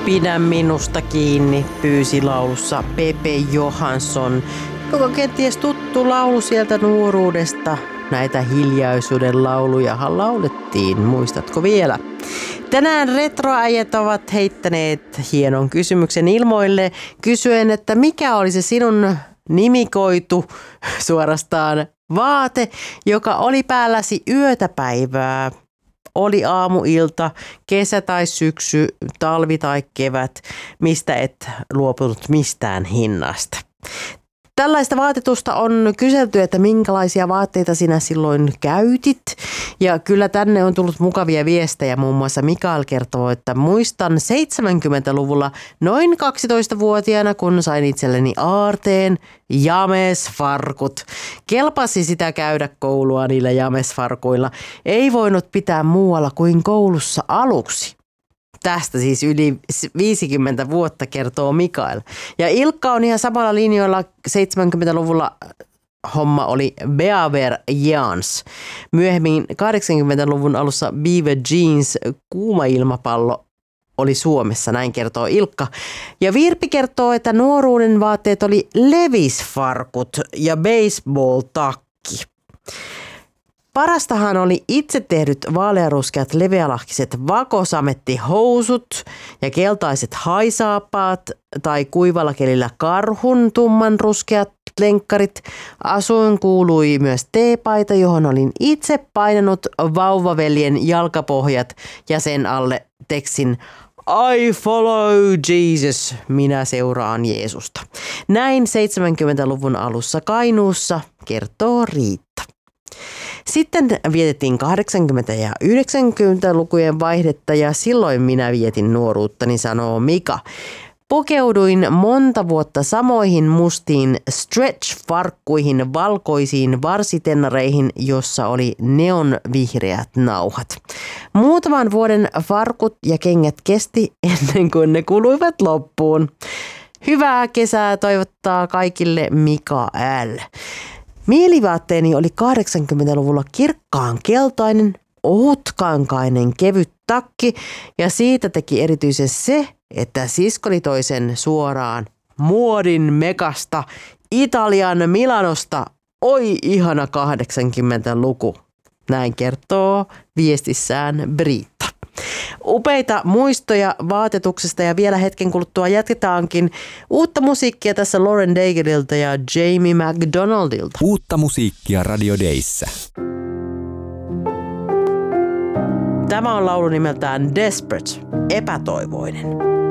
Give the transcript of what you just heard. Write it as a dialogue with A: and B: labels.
A: Pidä minusta kiinni, pyysi laulussa Pepe Johansson, joka kenties tuttu laulu sieltä nuoruudesta. Näitä hiljaisuuden laulujahan laulettiin, muistatko vielä? Tänään retroäijät ovat heittäneet hienon kysymyksen ilmoille kysyen, että mikä oli se sinun nimikoitu suorastaan vaate, joka oli päälläsi yötä päivää. Oli aamu, ilta, kesä tai syksy, talvi tai kevät, mistä et luopunut mistään hinnasta. Tällaista vaatetusta on kyselty, että minkälaisia vaatteita sinä silloin käytit. Ja kyllä tänne on tullut mukavia viestejä. Muun muassa Mikael kertoo, että muistan 70-luvulla noin 12-vuotiaana, kun sain itselleni aarteen jamesfarkut. Kelpasi sitä käydä koulua niillä jamesfarkuilla. Ei voinut pitää muualla kuin koulussa aluksi. Tästä siis yli 50 vuotta kertoo Mikael. Ja Ilkka on ihan samalla linjoilla. 70-luvulla homma oli Beaver Jeans. Myöhemmin 80-luvun alussa Beaver Jeans kuuma ilmapallo oli Suomessa, näin kertoo Ilkka. Ja Virpi kertoo, että nuoruuden vaatteet oli Levis-farkut ja baseball-takki. Parastahan oli itse tehdyt vaalearuskeat leveälahkiset vakosamettihousut ja keltaiset haisaappaat tai kuivalla kelillä karhun tumman ruskeat lenkkarit. Asuin kuului myös teepaita, johon olin itse painanut vauvaveljen jalkapohjat ja sen alle tekstin I follow Jesus, minä seuraan Jeesusta. Näin 70-luvun alussa Kainuussa, kertoo Riitta. Sitten vietettiin 80- ja 90-lukujen vaihdetta ja silloin minä vietin nuoruuttani, sanoo Mika. Pukeuduin monta vuotta samoihin mustiin stretch-farkkuihin, valkoisiin varsitennareihin, jossa oli neonvihreät nauhat. Muutaman vuoden farkut ja kengät kesti ennen kuin ne kuluivat loppuun. Hyvää kesää toivottaa kaikille Mika L. Mielivaatteeni oli 80-luvulla kirkkaan keltainen, ohutkankainen kevyt takki ja siitä teki erityisen se, että siskoni toi sen suoraan muodin mekasta Italian Milanosta. Oi ihana 80-luku. Näin kertoo viestissään Britta. Upeita muistoja vaatetuksesta ja vielä hetken kuluttua jatketaankin uutta musiikkia tässä Lauren Daiglerilta ja Jamie McDonaldilta.
B: Uutta musiikkia Radio Dayssä.
A: Tämä on laulu nimeltään Desperate, epätoivoinen.